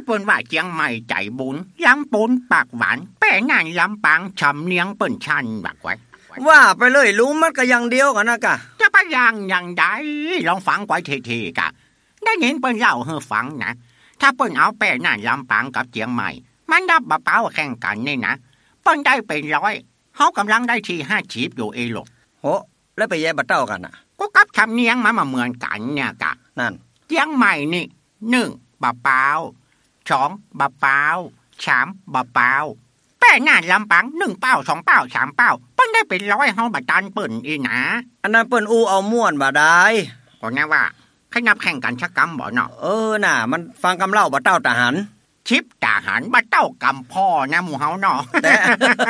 ปิ้นว่าเจียงใหม่ใจบุญลำปูนปากหวานแป้งานลำปางชำเนียงเปิ้นชันบักไว้ว่าไปเลยลุงมันก็อย่างเดียวกันนะกะจะไปอย่างใดลองฟังไว้ทีๆกะได้ยินเปิ้นเล่าให้ฟังนะถ้าเปิ้นเอาแป้งานลำปางกับเจียงใหม่มันดับบะเป้าแข่งกันนี่นะเปิ้นได้เป็น100เฮากำลังได้ที่50อยู่เอหลกโหแล้วไปแย่บะเต้ากันน่ะก็กับชำเนียงมาเหมือนกันเนี่ยกะนั่นเจียงใหม่นี่1บะเป้า2บะเป้า3บะเป้าแป้งานลำปาง1เป้า2เป้า3เป้าเปิ้นได้เป็น100เฮาบ่ตันเปิ้นอีนะอันนั้นเปิ้นอูเอาม่วนบ่ได้ก็แน่ว่าใครนับแข่งกันชักกำบ่เนาะน่ะมันฟังคำเล่าบะเต้าทหารชิปทหารบะเต้ากำพ่อนะหมู่เฮาเนาะ